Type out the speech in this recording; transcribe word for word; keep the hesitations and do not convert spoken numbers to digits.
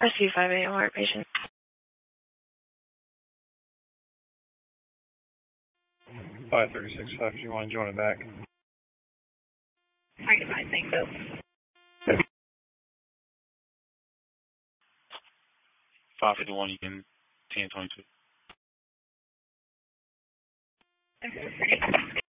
I see five A O R patient. five thirty-six five, if you want to join it back. I can find things up. five fifty-one, you can ten twenty-two. Okay,